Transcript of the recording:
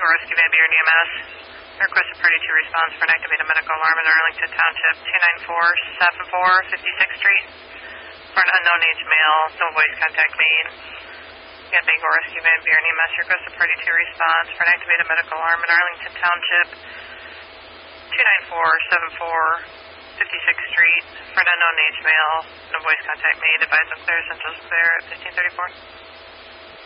Bangalore Rescue Van Buren EMS. Request a party to response for an activated medical alarm in Arlington Township, 29474 56th Street. For an unknown age male, no voice contact made. Yeah, Bangalore Rescue Van Buren EMS. Request a party to response for an activated medical alarm in Arlington Township, 29474 56th Street. For an unknown age male, no voice contact made. Advise on clear, essentials clear at 1534.